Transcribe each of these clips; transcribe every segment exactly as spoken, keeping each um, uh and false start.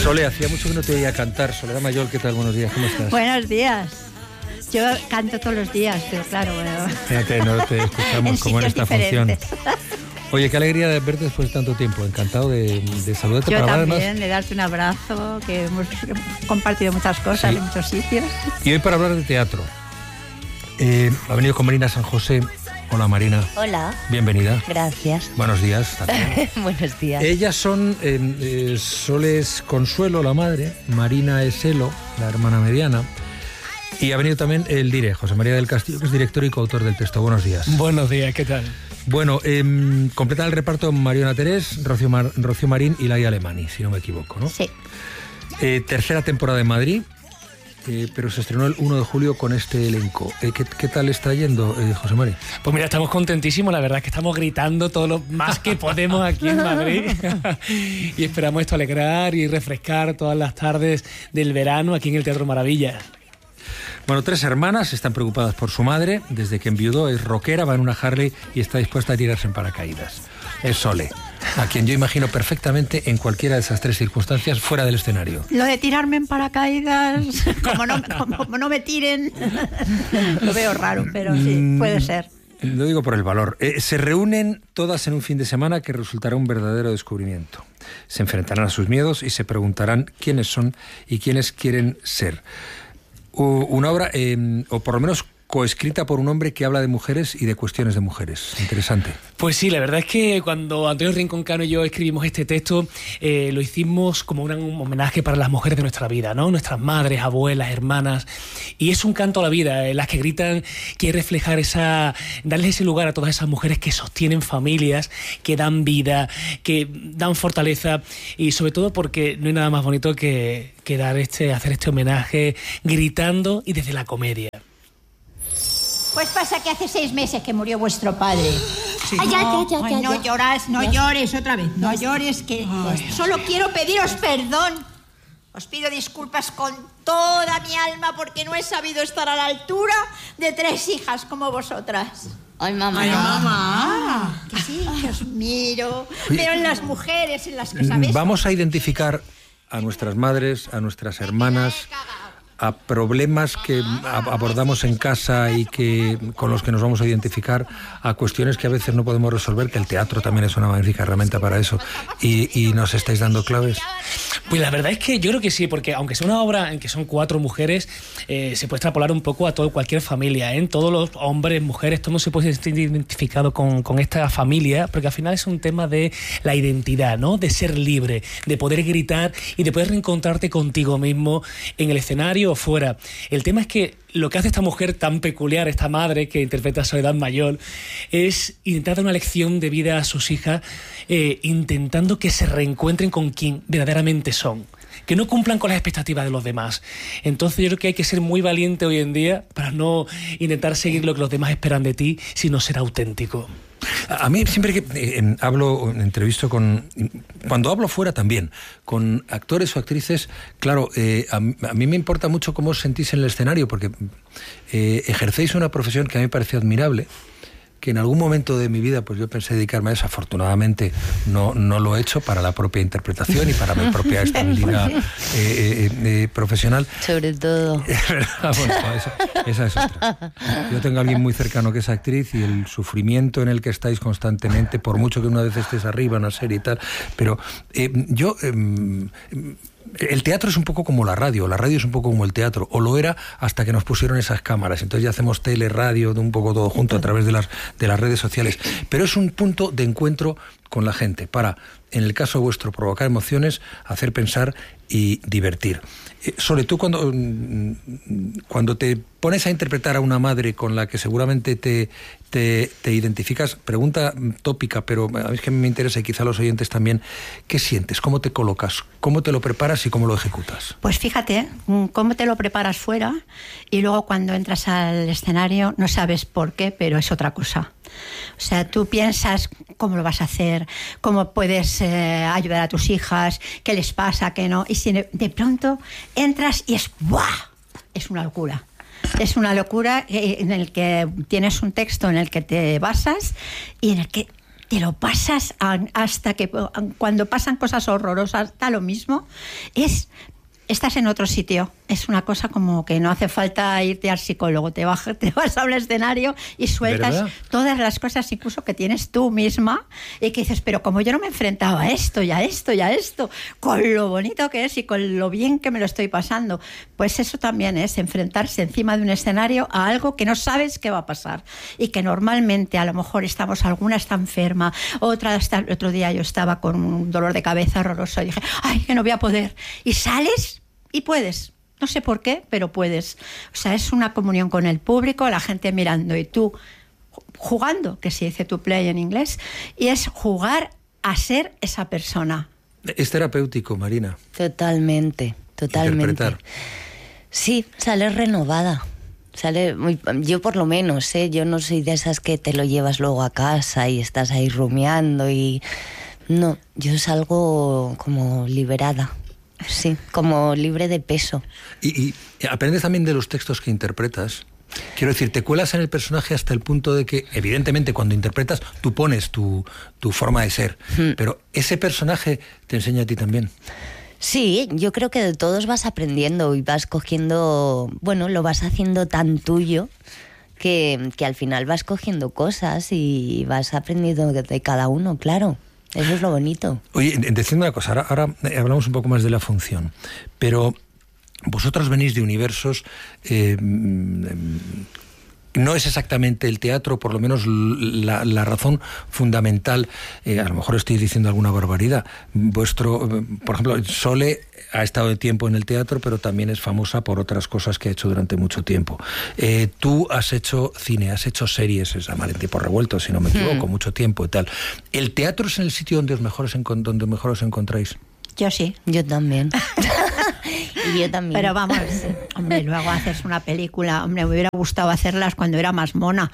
Sole, hacía mucho que no te veía cantar. Soledad Mayol, ¿qué tal? Buenos días, ¿cómo estás? Buenos días. Yo canto todos los días, pero claro, bueno. Fíjate, no te escuchamos en como en esta diferentes. función. Oye, qué alegría de verte después de tanto tiempo. Encantado de, de saludarte. Yo para también, hablar además, de darte un abrazo, que hemos compartido muchas cosas sí. en muchos sitios. Y hoy para hablar de teatro. Eh, ha venido con Marina San José. Hola, Marina. Hola. Bienvenida. Gracias. Buenos días. Buenos días. Ellas son, eh, eh, Sole es Consuelo, la madre, Marina es Elo, la hermana mediana, y ha venido también el dire, José María del Castillo, que es director y coautor del texto. Buenos días. Buenos días, ¿qué tal? Bueno, eh, completa el reparto Mariona Terés, Rocío, Mar, Rocío Marín y Laia Alemany, si no me equivoco, ¿no? Sí. Eh, tercera temporada en Madrid. Eh, pero se estrenó el uno de julio con este elenco. Eh, ¿qué, ¿Qué tal está yendo, eh, José María? Pues mira, estamos contentísimos, la verdad es que estamos gritando todo lo más que podemos aquí en Madrid y esperamos esto alegrar y refrescar todas las tardes del verano aquí en el Teatro Maravillas. Bueno, tres hermanas están preocupadas por su madre. Desde que enviudó es rockera, va en una Harley y está dispuesta a tirarse en paracaídas. Es Sole, a quien yo imagino perfectamente en cualquiera de esas tres circunstancias fuera del escenario. Lo de tirarme en paracaídas, como no, como, como no me tiren, lo veo raro, pero sí, puede ser. Lo digo por el valor. Eh, se reúnen todas en un fin de semana que resultará un verdadero descubrimiento. Se enfrentarán a sus miedos y se preguntarán quiénes son y quiénes quieren ser. Uh, una obra, eh, o por lo menos coescrita por un hombre que habla de mujeres y de cuestiones de mujeres. Interesante. Pues sí, la verdad es que cuando Antonio Rincón Cano y yo escribimos este texto, eh, lo hicimos como un, un homenaje para las mujeres de nuestra vida, ¿no? Nuestras madres, abuelas, hermanas. Y es un canto a la vida, eh, las que gritan, quiere reflejar esa, darles ese lugar a todas esas mujeres que sostienen familias, que dan vida, que dan fortaleza, y sobre todo porque no hay nada más bonito que, que dar este, hacer este homenaje gritando y desde la comedia. Pues pasa que hace seis meses que murió vuestro padre. Sí. Ay, ya, ya, ya, Ay, ya, no ya. lloras, no Ya. llores otra vez. No llores, que Ay. solo quiero pediros perdón. Os pido disculpas con toda mi alma porque no he sabido estar a la altura de tres hijas como vosotras. Ay, mamá. Ay, mamá. Que sí, que os miro. Oye, pero en las mujeres, en las que sabéis... Vamos a identificar a nuestras madres, a nuestras hermanas, a problemas que abordamos en casa y que con los que nos vamos a identificar, a cuestiones que a veces no podemos resolver, que el teatro también es una magnífica herramienta para eso, y, y nos estáis dando claves. Pues la verdad es que yo creo que sí, porque aunque sea una obra en que son cuatro mujeres, eh, se puede extrapolar un poco a todo, cualquier familia, ¿eh? Todos los hombres, mujeres, todo se puede sentir identificado con, con esta familia, porque al final es un tema de la identidad, ¿no? De ser libre, de poder gritar y de poder reencontrarte contigo mismo en el escenario o fuera. El tema es que lo que hace esta mujer tan peculiar, esta madre que interpreta a Soledad Mayol, es intentar dar una lección de vida a sus hijas, eh, intentando que se reencuentren con quien verdaderamente son, que no cumplan con las expectativas de los demás. Entonces yo creo que hay que ser muy valiente hoy en día para no intentar seguir lo que los demás esperan de ti, sino ser auténtico. A mí siempre que eh, hablo, entrevisto con... Cuando hablo fuera también, con actores o actrices, claro, eh, a, a mí me importa mucho cómo os sentís en el escenario, porque eh, ejercéis una profesión que a mí me parece admirable, que en algún momento de mi vida pues yo pensé dedicarme a eso. Afortunadamente no, no lo he hecho para la propia interpretación y para mi propia estabilidad eh, eh, eh, profesional. Sobre todo. Bueno, esa, esa es otra. Yo tengo a alguien muy cercano que es actriz y el sufrimiento en el que estáis constantemente, por mucho que una vez estés arriba en una serie y tal, pero eh, yo... Eh, el teatro es un poco como la radio, la radio es un poco como el teatro, o lo era hasta que nos pusieron esas cámaras. Entonces ya hacemos tele, radio, un poco todo junto a través de las, de las redes sociales. Pero es un punto de encuentro con la gente para, en el caso vuestro, provocar emociones, hacer pensar y divertir. Eh, Sole, tú cuando, cuando te pones a interpretar a una madre con la que seguramente te, te, te identificas, pregunta tópica, pero a mí es que me interesa y quizá a los oyentes también, ¿qué sientes? ¿Cómo te colocas? ¿Cómo te lo preparas y cómo lo ejecutas? Pues fíjate, cómo te lo preparas fuera y luego cuando entras al escenario no sabes por qué, pero es otra cosa. O sea, tú piensas cómo lo vas a hacer, cómo puedes eh, ayudar a tus hijas, qué les pasa, qué no. Y si de pronto entras y es ¡buah! Es una locura. Es una locura en el que tienes un texto en el que te basas y en el que te lo pasas hasta que cuando pasan cosas horrorosas, da lo mismo. Es... Estás en otro sitio. Es una cosa como que no hace falta irte al psicólogo. Te vas, te vas a un escenario y sueltas ¿verdad? Todas las cosas incluso que tienes tú misma y que dices, pero como yo no me he enfrentado a esto y a esto y a esto, con lo bonito que es y con lo bien que me lo estoy pasando. Pues eso también es enfrentarse encima de un escenario a algo que no sabes qué va a pasar y que normalmente a lo mejor estamos, alguna está enferma, otra está, el otro día yo estaba con un dolor de cabeza horroroso y dije, ay, que no voy a poder. Y sales y puedes, no sé por qué, pero puedes. O sea, es una comunión con el público, la gente mirando y tú jugando, que se dice to play en inglés, y es jugar a ser esa persona. Es terapéutico, Marina. Totalmente, totalmente. Interpretar. Sí, sales renovada. Sale muy, yo por lo menos, ¿eh? Yo no soy de esas que te lo llevas luego a casa y estás ahí rumiando y... No, yo salgo como liberada. Sí, como libre de peso. Y, y aprendes también de los textos que interpretas. Quiero decir, te cuelas en el personaje hasta el punto de que, evidentemente, cuando interpretas, tú pones tu, tu forma de ser. Mm. Pero ese personaje te enseña a ti también. Sí, yo creo que de todos vas aprendiendo y vas cogiendo... Bueno, lo vas haciendo tan tuyo que, que al final vas cogiendo cosas y vas aprendiendo de, de cada uno, claro. Eso es lo bonito. Oye, diciendo una cosa, ahora, ahora hablamos un poco más de la función, pero vosotros venís de universos... Eh, no es exactamente el teatro, por lo menos la, la razón fundamental, eh, a lo mejor estoy diciendo alguna barbaridad, vuestro, por ejemplo, Sole ha estado de tiempo en el teatro, pero también es famosa por otras cosas que ha hecho durante mucho tiempo. Eh, tú has hecho cine, has hecho series, es Amar en tiempos revueltos, si no me equivoco, hmm. mucho tiempo y tal. ¿El teatro es el sitio donde os mejor os, donde mejor os encontráis? Yo sí. Yo también. Y yo también. Pero vamos, hombre, luego haces una película, hombre, me hubiera gustado hacerlas cuando era más mona.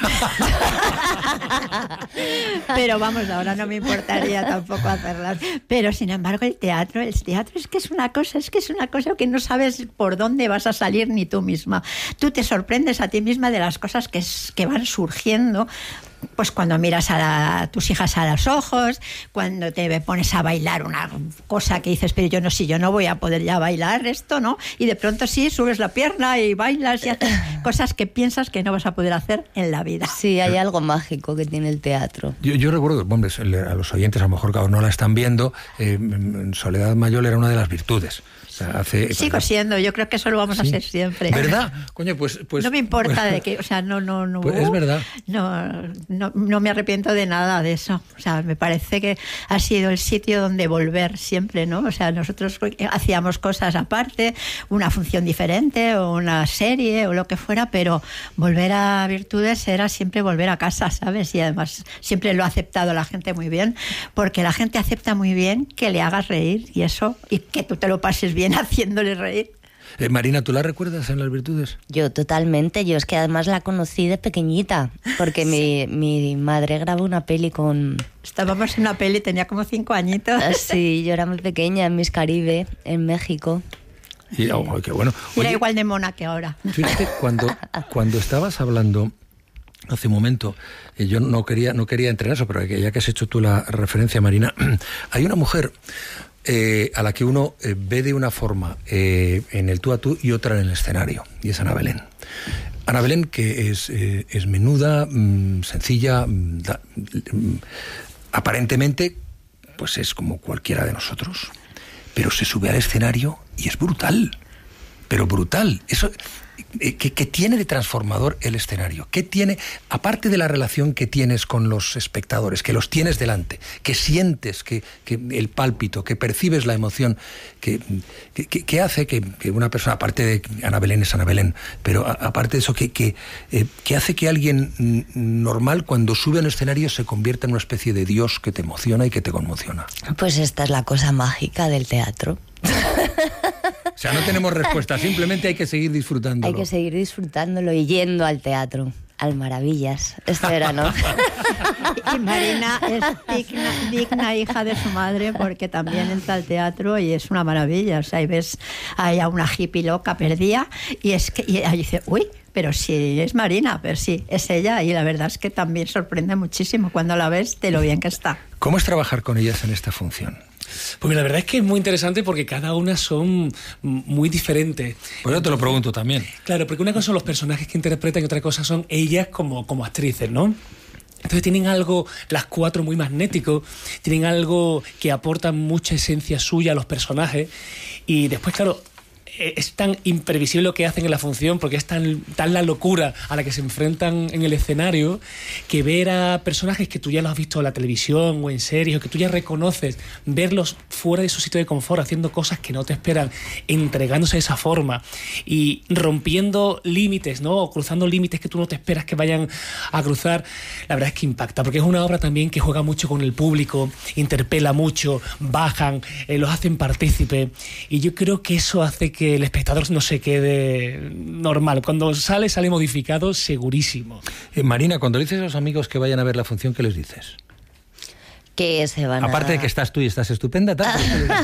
Pero vamos, ahora no me importaría tampoco hacerlas. Pero sin embargo el teatro, el teatro es que es una cosa, es que es una cosa que no sabes por dónde vas a salir ni tú misma. Tú te sorprendes a ti misma de las cosas que, que van surgiendo. Pues cuando miras a, la, a tus hijas a los ojos, cuando te pones a bailar una cosa que dices, pero yo no sé, yo no voy a poder ya bailar esto, ¿no? Y de pronto sí, subes la pierna y bailas y haces cosas que piensas que no vas a poder hacer en la vida. Sí, hay algo mágico que tiene el teatro. Yo, yo recuerdo, hombre, a los oyentes a lo mejor no la están viendo, eh, Soledad Mayol era una de las virtudes. O sea, hace, Sigo pues, siendo, yo creo que eso lo vamos sí. a ser siempre. ¿Verdad? Coño, pues, pues no me importa pues, de que, o sea, no, no, no. Pues es verdad. No, no, no me arrepiento de nada de eso. O sea, me parece que ha sido el sitio donde volver siempre, ¿no? O sea, nosotros hacíamos cosas aparte, una función diferente o una serie o lo que fuera, pero volver a Virtudes era siempre volver a casa, ¿sabes? Y además siempre lo ha aceptado la gente muy bien, porque la gente acepta muy bien que le hagas reír y eso, y que tú te lo pases bien haciéndole reír. Eh, Marina, ¿tú la recuerdas en Las Virtudes? Yo totalmente, yo es que además la conocí de pequeñita, porque sí. mi, mi madre grabó una peli con... Estábamos en una peli, tenía como cinco añitos. Sí, yo era muy pequeña en Miss Caribe, en México. Y, oh, qué bueno. Oye, era igual de mona que ahora. Fíjate, cuando, cuando estabas hablando... Hace un momento, eh, yo no quería, no quería entrar en eso, pero ya que has hecho tú la referencia, Marina, hay una mujer eh, a la que uno eh, ve de una forma eh, en el tú a tú y otra en el escenario, y es Ana Belén. Ana Belén, que es, eh, es menuda, mmm, sencilla, mmm, da, mmm, aparentemente, pues es como cualquiera de nosotros, pero se sube al escenario y es brutal, pero brutal. Eso... ¿Qué, ¿Qué tiene de transformador el escenario? ¿Qué tiene, aparte de la relación que tienes con los espectadores, que los tienes delante, que sientes que, que el pálpito, que percibes la emoción, que, que, que hace que, que una persona, aparte de Ana Belén es Ana Belén, pero a, aparte de eso, que, que, eh, que hace que alguien normal cuando sube a un escenario se convierta en una especie de Dios que te emociona y que te conmociona? Pues esta es la cosa mágica del teatro. O sea, no tenemos respuesta, simplemente hay que seguir disfrutándolo. Hay que seguir disfrutándolo y yendo al teatro, al Maravillas, este verano. Y Marina es digna, digna hija de su madre porque también entra al teatro y es una maravilla. O sea, y ves ahí a una hippie loca perdida y es que y ahí dice, uy, pero sí, es Marina, pero sí, es ella, y la verdad es que también sorprende muchísimo cuando la ves de lo bien que está. ¿Cómo es trabajar con ellas en esta función? Pues la verdad es que es muy interesante porque cada una son muy diferentes. Pues yo te lo pregunto también. Claro, porque una cosa son los personajes que interpretan y otra cosa son ellas como, como actrices, ¿no? Entonces tienen algo, las cuatro, muy magnético, tienen algo que aporta mucha esencia suya a los personajes y después, claro, es tan imprevisible lo que hacen en la función porque es tan, tan la locura a la que se enfrentan en el escenario que ver a personajes que tú ya los has visto en la televisión o en series o que tú ya reconoces, verlos fuera de su sitio de confort haciendo cosas que no te esperan, entregándose de esa forma y rompiendo límites, ¿no? O cruzando límites que tú no te esperas que vayan a cruzar, la verdad es que impacta porque es una obra también que juega mucho con el público, interpela mucho, bajan, eh, los hacen partícipes y yo creo que eso hace que el espectador no se quede normal. Cuando sale, sale modificado segurísimo. Eh, Marina, cuando le dices a los amigos que vayan a ver la función, ¿qué les dices? Que se van Aparte a... de que estás tú y estás estupenda, tal,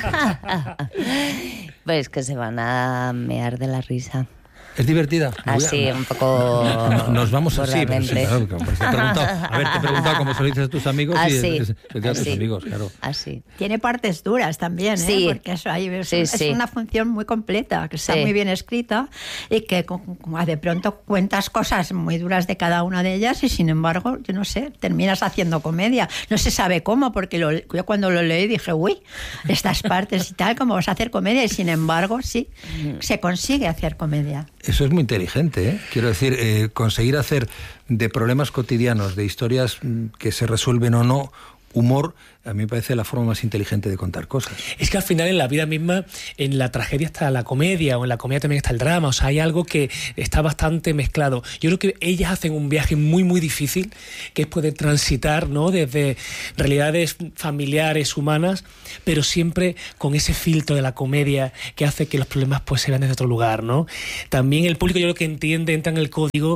pues que se van a mear de la risa. ¿Es divertida? Así, a... un poco... No, nos vamos así, pero sí, claro, pues te he preguntado, a ver, te he preguntado cómo se lo dices a tus amigos así, y es, es, es a tus así, amigos, claro. Así. Tiene partes duras también, ¿eh? Sí. Porque eso ahí es, Sí, es sí. una función muy completa, que está Sí. muy bien escrita y que como de pronto cuentas cosas muy duras de cada una de ellas y sin embargo, yo no sé, terminas haciendo comedia. No se sabe cómo, porque lo, yo cuando lo leí dije, uy, estas partes y tal, ¿cómo vas a hacer comedia? Y sin embargo, sí, se consigue hacer comedia. Eso es muy inteligente, ¿eh? Quiero decir, eh, conseguir hacer de problemas cotidianos, de historias mm, que se resuelven o no, humor, a mí me parece la forma más inteligente de contar cosas. Es que al final en la vida misma, en la tragedia está la comedia, o en la comedia también está el drama, o sea, hay algo que está bastante mezclado. Yo creo que ellas hacen un viaje muy, muy difícil, que es poder transitar, ¿no?, desde realidades familiares, humanas, pero siempre con ese filtro de la comedia que hace que los problemas pues se vean desde otro lugar, ¿no? También el público, yo creo que entiende, entra en el código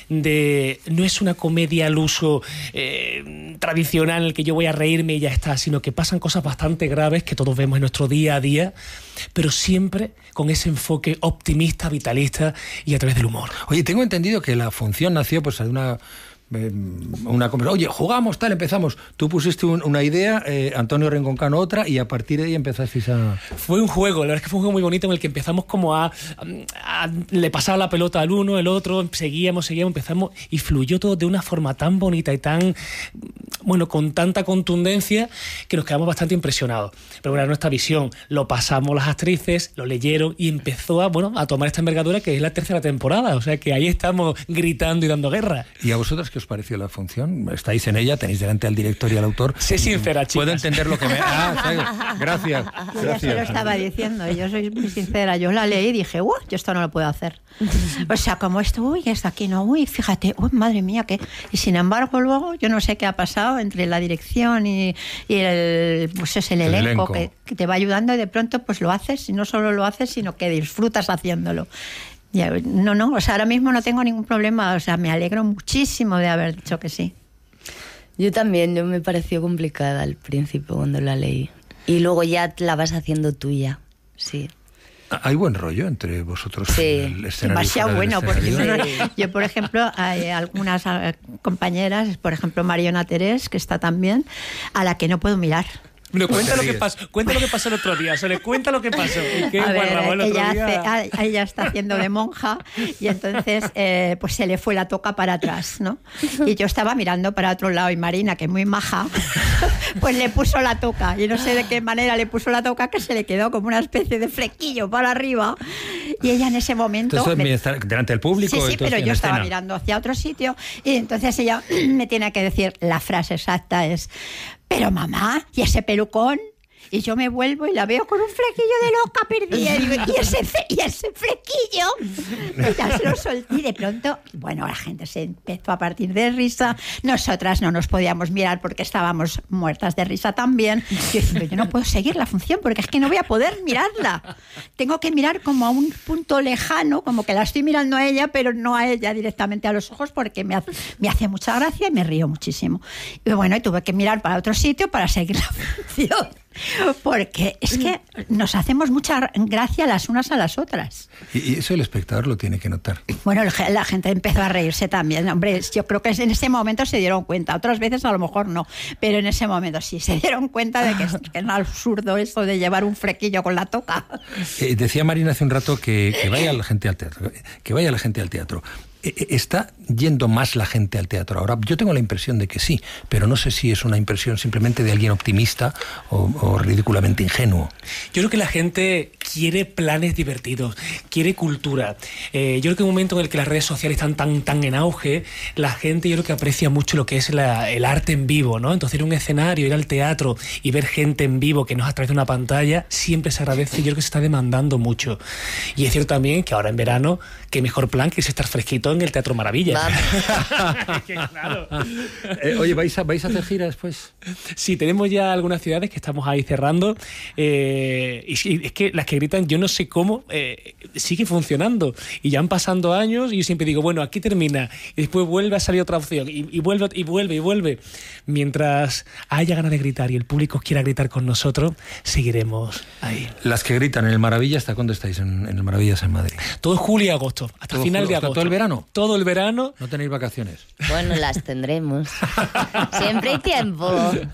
de no es una comedia al uso eh, tradicional en el que yo voy a reírme y ya está, sino que pasan cosas bastante graves que todos vemos en nuestro día a día, pero siempre con ese enfoque optimista, vitalista y a través del humor. Oye, tengo entendido que la función nació pues de una... una conversación. Oye, jugamos, tal, empezamos. Tú pusiste un, una idea, eh, Antonio Rengoncano otra, y a partir de ahí empezasteis a... Fue un juego, la verdad es que fue un juego muy bonito en el que empezamos como a... a, a le pasaba la pelota al uno, el otro, seguíamos, seguíamos, empezamos y fluyó todo de una forma tan bonita y tan... bueno, con tanta contundencia que nos quedamos bastante impresionados. Pero bueno, era nuestra visión. Lo pasamos las actrices, lo leyeron y empezó a, bueno, a tomar esta envergadura que es la tercera temporada. O sea que ahí estamos gritando y dando guerra. ¿Y a vosotros qué os pareció la función? Estáis en ella, tenéis delante al director y al autor. Sé sincera, chicas. Puedo entender lo que me... Ah, ¿sabes? Gracias. Yo Gracias. ya se lo estaba diciendo, yo soy muy sincera. Yo la leí y dije, uy, yo esto no lo puedo hacer. O sea, como esto, uy, esto aquí no, uy, fíjate, uy, madre mía, qué. Y sin embargo, luego, yo no sé qué ha pasado entre la dirección y, y el, pues es el, el elenco, elenco. Que, que te va ayudando y de pronto pues lo haces, y no solo lo haces, sino que disfrutas haciéndolo. Ya, no, no, o sea, ahora mismo no tengo ningún problema, o sea, me alegro muchísimo de haber dicho que sí. Yo también, yo me pareció complicada al principio cuando la leí. Y luego ya la vas haciendo tuya, sí. ¿Hay buen rollo entre vosotros? Sí, el escenario demasiado bueno, porque yo, Sí. yo, por ejemplo, hay algunas compañeras, por ejemplo, Mariona Terés, que está también, a la que no puedo mirar. Bueno, cuenta lo que pasó, cuenta lo que pasó el otro día, Sole, cuenta lo que pasó. Qué A ver, guarrabo el otro ella, día. hace, ella está haciendo de monja y entonces eh, pues se le fue la toca para atrás, ¿no? Y yo estaba mirando para otro lado y Marina, que es muy maja, pues le puso la toca. Y no sé de qué manera le puso la toca, que se le quedó como una especie de flequillo para arriba. Y ella en ese momento... Entonces, me... está delante del público. Sí, sí, entonces, pero yo estaba escena. mirando hacia otro sitio y entonces ella me tiene que decir, la frase exacta es, pero mamá, ¿y ese pelucón? Y yo me vuelvo y la veo con un flequillo de loca perdida. Y digo, ¿y ese, ¿y ese flequillo? Y ya se lo solté. Y de pronto, bueno, la gente se empezó a partir de risa. Nosotras no nos podíamos mirar porque estábamos muertas de risa también. Yo dije, yo no puedo seguir la función porque es que no voy a poder mirarla. Tengo que mirar como a un punto lejano, como que la estoy mirando a ella, pero no a ella directamente a los ojos porque me hace, me hace mucha gracia y me río muchísimo. Y bueno, y tuve que mirar para otro sitio para seguir la función. Porque es que nos hacemos mucha gracia las unas a las otras. Y, y eso el espectador lo tiene que notar. Bueno, la gente empezó a reírse también. Hombre, yo creo que en ese momento se dieron cuenta. Otras veces a lo mejor no, pero en ese momento sí se dieron cuenta de que es, que es absurdo eso de llevar un flequillo con la toca. Eh, decía Marina hace un rato que, que vaya la gente al teatro. Que vaya la gente al teatro. ¿Está yendo más la gente al teatro ahora? Yo tengo la impresión de que sí, pero no sé si es una impresión simplemente de alguien optimista o, o ridículamente ingenuo. Yo creo que la gente quiere planes divertidos, quiere cultura. Eh, yo creo que en un momento en el que las redes sociales están tan, tan en auge, la gente yo creo que aprecia mucho lo que es la, el arte en vivo, ¿no? Entonces ir a un escenario, ir al teatro y ver gente en vivo que no es a través de una pantalla, siempre se agradece. Yo creo que se está demandando mucho. Y es cierto también que ahora en verano, qué mejor plan que es estar fresquito en el Teatro Maravilla. Que claro. eh, oye, ¿vais a, ¿vais a hacer gira después? Sí, tenemos ya algunas ciudades que estamos ahí cerrando. Eh, y, y es que las que gritan, yo no sé cómo, eh, sigue funcionando. Y ya han pasado años y yo siempre digo, bueno, aquí termina. Y después vuelve a salir otra opción. Y, y vuelve, y vuelve, y vuelve. Mientras haya ganas de gritar y el público quiera gritar con nosotros, seguiremos ahí. Las que gritan en el Maravilla, ¿hasta cuándo estáis en, en el Maravillas en Madrid? Todo julio y agosto, hasta final de agosto. ¿Todo el verano? Todo el verano. ¿No tenéis vacaciones? Bueno, las tendremos. Siempre hay tiempo.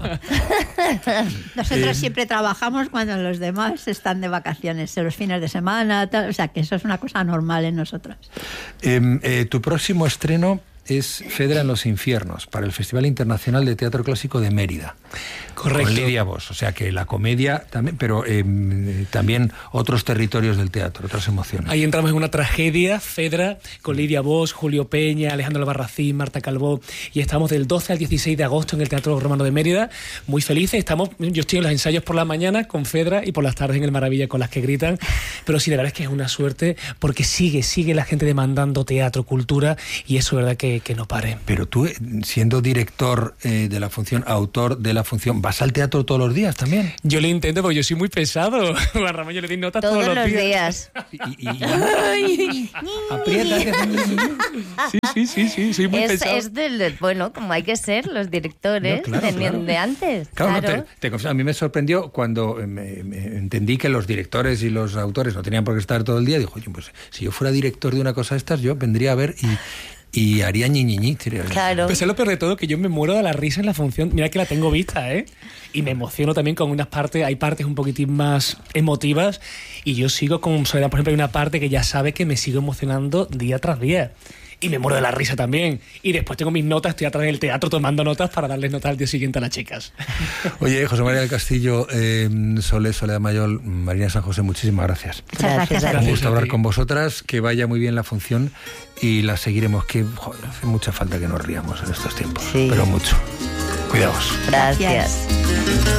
Nosotros Eh. siempre trabajamos cuando los demás están de vacaciones, los fines de semana, tal, o sea que eso es una cosa normal en nosotros. Eh, eh, tu próximo estreno es Fedra en los infiernos, para el Festival Internacional de Teatro Clásico de Mérida. Correcto. Con Lidia Bosch, o sea que la comedia también, pero eh, también otros territorios del teatro, otras emociones. Ahí entramos en una tragedia, Fedra, con Lidia Bosch, Julio Peña, Alejandro Albarracín, Marta Calvó, y estamos del doce al dieciséis de agosto en el Teatro Romano de Mérida, muy felices. Estamos, yo estoy en los ensayos por la mañana con Fedra y por las tardes en el Maravilla con las que gritan, pero sí, la verdad es que es una suerte porque sigue, sigue la gente demandando teatro, cultura, y eso es verdad que, que no pare. Pero tú, siendo director eh, de la función, autor de la función, ¿vas al teatro todos los días también? Yo le intento porque yo soy muy pesado. Juan Ramón, yo le doy notas Todos, todos, los días. días. Y, y, y- aprieta que Sí, sí, sí, sí, soy muy Es, pesado. es del, bueno, como hay que ser los directores No, claro, de, claro. de antes. Claro, no, claro. te, te confieso, a mí me sorprendió cuando eh, me, me entendí que los directores y los autores no tenían por qué estar todo el día. Dijo, oye, pues si yo fuera director de una cosa de estas, yo vendría a ver y, y haría ñiñiñi. Claro. Pues es lo peor de todo, que yo me muero de la risa en la función. Mira que la tengo vista, ¿eh? Y me emociono también con unas partes, hay partes un poquitín más emotivas y yo sigo con Soledad, por ejemplo, hay una parte que ya sabe que me sigo emocionando día tras día. Y me muero de la risa también. Y después tengo mis notas, estoy atrás del teatro tomando notas para darles notas al día siguiente a las chicas. Oye, José María del Castillo, eh, Sole, Soledad Mayol, Marina San José, muchísimas gracias. Muchas gracias a Un ti. gusto hablar ti. con vosotras, que vaya muy bien la función y la seguiremos, que joder, hace mucha falta que nos riamos en estos tiempos, Sí. pero mucho. Cuidaos. Gracias. Gracias.